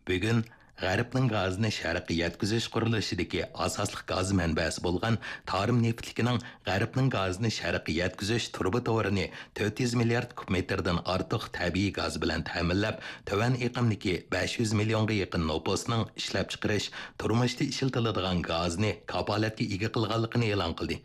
Bugun G'arbning gazini sharqqa yetkazish qurilishidagi asosli gaz manbasi bo'lgan Tarim neftligining G'arbning gazini sharqqa yetkazish turbi to'rini 400 milliard kubmetrdan ortiq tabiiy gaz bilan ta'minlab, tovan iqimdagi 500 millionga yaqin nopusning ishlab chiqarish, turmushda ishlatiladigan gazni kapolatga ega qilganligini e'lon qildi.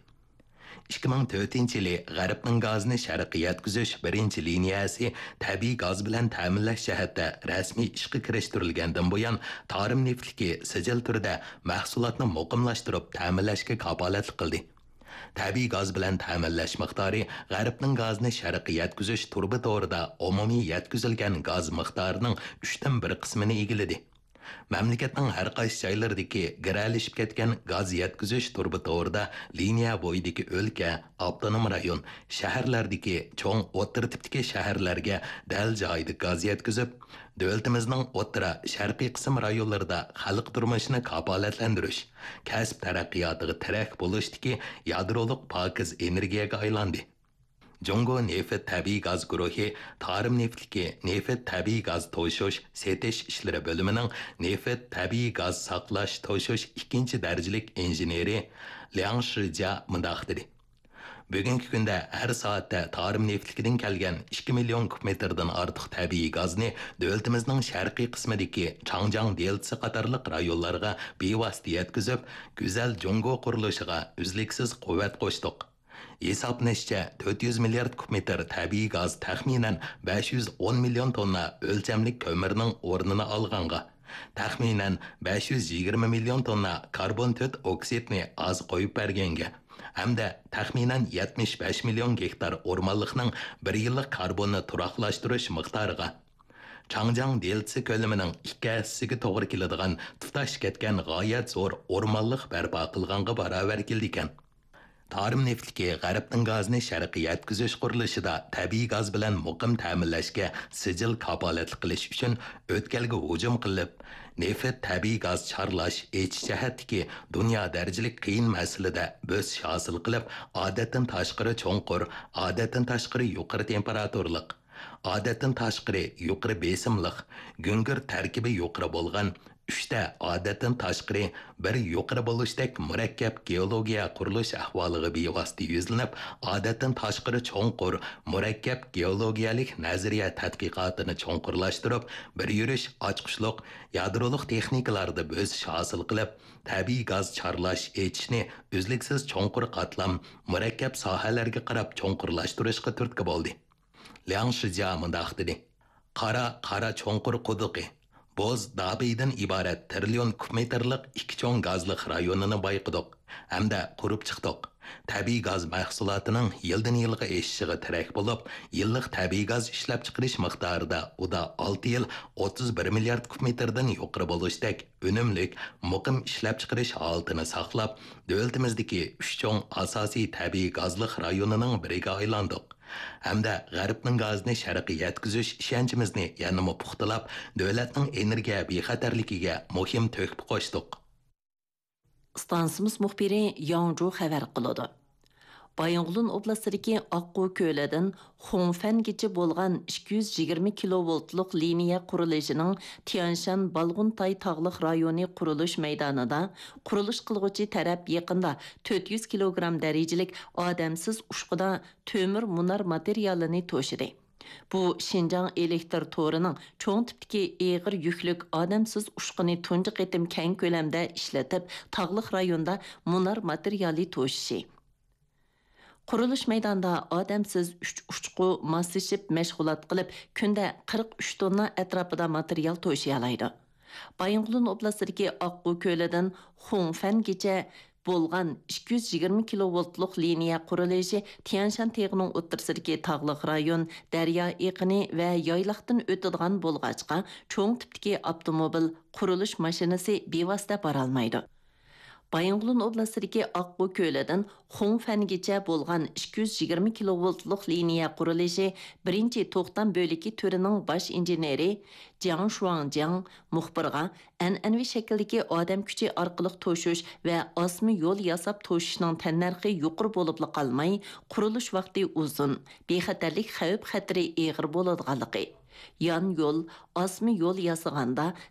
2004-yili G'arbning gazini sharqqa yetkazish birinchi liniyasi tabiiy gaz bilan ta'minlash jihatda rasmiy ishga kirishtirilgandan buyon Tarim neftligi sijil turida mahsulotni muqimlashtirib ta'minlashga kapolatlik qildi. Tabiiy gaz bilan ta'minlash miqdori G'arbning gazini sharqqa yetkazish turbi to'rida umumiy yetkazilgan gaz miqdorining 3dan 1 qismini egalladi. Mamlakatning har qaysi joylaridagi giralishib ketgan gaz yetkazish turbi to'rida liniya bo'yidagi o'lka, avtonom rayon, shaharlardagi cho'ng o'rta tipdagi shaharlarga dal joyida gaz yetkazib, davlatimizning o'rta sharqiy qism rayonlarida xalq turmushini kafolatlantirish, kasb taraqqiyotiga tirak bo'lishdagi yadroliq pokiz energiyaga aylandi. Jungo neft tabiiy gaz guruhi Tarim neftligi neft tabiiy gaz to'shish setish ishlari bo'limining neft tabiiy gaz saqlash to'shish 2 darajalik injeneri Liang Shijia mundaq dedi. Bugungi kunda har soatda Tarim neftligidan kelgan 2 million kubmetrdan ortiq tabiiy gazni davlatimizning sharqiy qismidagi Changjiang deltasi qatorliq rayonlarga bevosita yetkazib, go'zal Jungo qurilishiga uzluksiz quvvat qo'shdik. Hesaplanishcha 400 milliard kubmetr tabiiy gaz taxminan 510 million tonna o'lchamlik ko'mirning o'rnini olganga, taxminan 520 million tonna karbon 4 oksidni az qo'yib berganga, hamda taxminan 75 million gektar o'rmonlikning 1 yillik karbonni turaqlashtirish miqdoriga, Changjiang deltasi ko'lamining 2/ga to'g'ri keladigan tutash ketgan g'oyat zo'r o'rmonlik barpo qilganga barobar keldi ekan. Tarim neftligi G'arbning gazini sharqqa yetkazish qurilishida tabiiy gaz bilan muqim ta'minlashga sijil kapolatlik qilish uchun o'tkalga hujum qilib, neft tabiiy gaz charlash jihatdagi dunyo darajalik qiyin masalada bo'sish hosil qilib, odatdan tashqari cho'nqur, odatdan tashqari yuqori temperaturlik, odatdan tashqari yuqori besimliq, gungir tarkibi yuqori bo'lgan 3 odatdan tashqari bir yuqori bo'lishdek murakkab geologiya qurilish ahvoliga bevosita yuzlanib, odatdan tashqari cho'nqur murakkab geologiyalik nazariya tadqiqotini cho'nqurlashtirib, bir yurish ochqishliq yadroliq texnikalarda bo'sish hosil qilib, tabiiy gaz charlash etishni uzluksiz cho'nqur qatlam murakkab sohalarga qarab cho'nqurlashtirishga turtki bo'ldi. Liang Shijia mundaq dedi: Qara cho'nqur quduqi Boz dabiydan iborat trillion kubmetrlik 2 cho'ng gazliq rayonini bayqidiq hamda qurib chiqdiq. Tabiiy gaz mahsulotining yildan yilga eshishiga tirak bo'lib, yillik tabiiy gaz ishlab chiqarish miqdorida uda 6 yil 31 milliard kubmetrdan yuqori bo'lishdek unumlik muqim ishlab chiqarish holatini saqlab, davlatimizdagi 3 cho'ng asosiy tabiiy gazliq rayonining biriga aylandiq. Hamda G'arbning gazini sharqqa yetkazish ishonchimizni yanada puxtalab, davlatning energiya bexatarligiga muhim to'hfa qo'shdik. Stansimiz muxbiri Yangju xabar qiladi. Bayonqulun oblastidagi Oqqu ko'lidan Xonfangacha bo'lgan 220 kilovoltlik liniya qurilishining Tianshan Balg'untay tog'liq rayoni qurilish maydonida qurilish qilguvchi taraf yaqinda 400 kilogramm darajalik odamsiz ushqida to'mir munar materialini to'shidi. Bu Şinjan elektr to'rining cho'ng tipdagi eg'ir yuklik odamsiz ushqini tunji qitim keng ko'lamda ishlatib, tog'liq rayonda munar materiali to'shishi. Qurilish maydonida odamsiz ushqu moslashib mashg'ulot qilib, kunda 43 tonna atrofida material to'shiyalaydi. Bayonqulun oblastidagi Oqqu ko'lidan Xonfangacha bo'lgan 220 kilovoltlik liniya qurilishi Tianshan teg'ining o'ttirsidagi tog'liq rayon, daryo iqini va yoyliqdan o'tadigan bo'lg'achqa cho'ng tipdagi avtomobil qurilish mashinasi bevosita borolmaydi. Bayonqulun oblastidagi Oqqu ko'lidan Xonfangacha bo'lgan 220 kilovoltlik liniya qurilishi birinchi to'xtam bo'liki turining bosh injeneri Jiang Shuangjiang muxbirga an'anaviy shakldagi odam kuchi orqali to'shish va osmi yo'l yasab to'shishning tannarxi yuqori bo'lib qolmay, qurilish vaqti uzun, bexatarlik xavf xatiri og'ir bo'ladiganligi, yon yo'l, osmi yo'l yasaganda